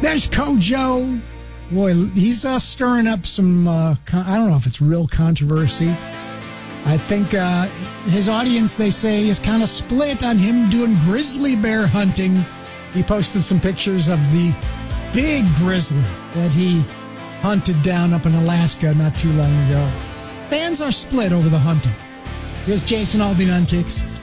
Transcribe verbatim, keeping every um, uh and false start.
There's Kojo. Boy, he's uh, stirring up some, uh, con- I don't know if it's real controversy. I think uh, his audience, they say, is kind of split on him doing grizzly bear hunting. He posted some pictures of the big grizzly that he hunted down up in Alaska not too long ago. Fans are split over the hunting. Here's Jason Aldean on Kicks.